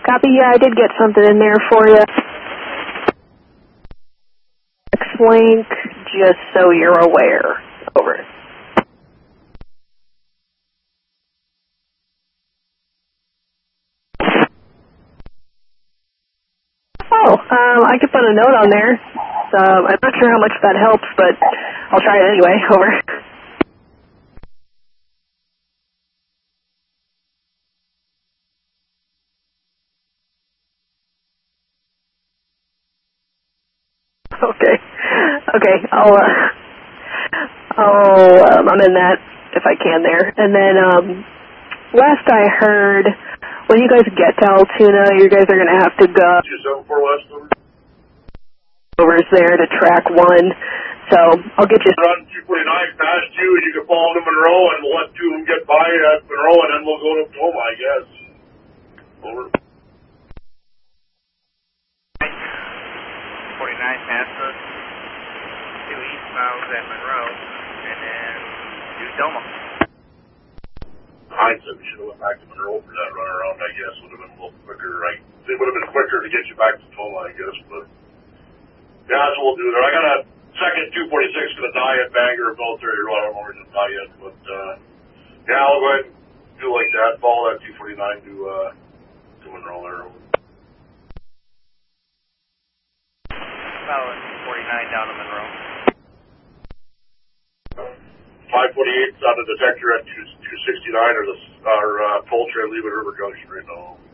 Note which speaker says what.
Speaker 1: Copy, yeah, I did get something in there for you. X-Link, just so you're aware. Over. Oh, I could put a note on there. I'm not sure how much that helps, but I'll try it anyway. Over. Okay, I'll amend that if I can there. And then, last I heard, when you guys get to Altoona, you guys are going to have to go over there to track 1. So I'll get you.
Speaker 2: Run 249 past you, and you can fall to Monroe, and we'll let 2 of them get by at Monroe, and then we'll go to Toma, I guess. Over.
Speaker 3: 49 past us, 2 eastbound at Monroe, and then 2 Toma.
Speaker 2: Hindsight, we should have went back to Monroe for that run around, I guess. Would have been a little quicker, right? It would have been quicker to get you back to Toma, I guess, but yeah, that's what we'll do there. I got a second 246 going to die at Bangor Military Road. I don't know where it's going to die yet, but yeah, I'll go ahead and do like that. Follow that 249 to Monroe there.
Speaker 3: Following 249 down to Monroe.
Speaker 2: 548's on the detector at 269 or toll trail leaving River Junction right now.